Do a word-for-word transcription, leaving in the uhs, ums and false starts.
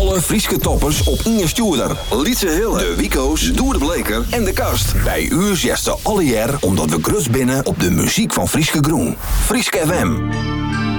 Alle Frieske toppers op Inge Stuurder. Lietse Hille, de Wico's, Doer de Bleker en de Kast. Bij u zesde alle jaar omdat we grus binnen op de muziek van Frieske Groen. Frieske F M.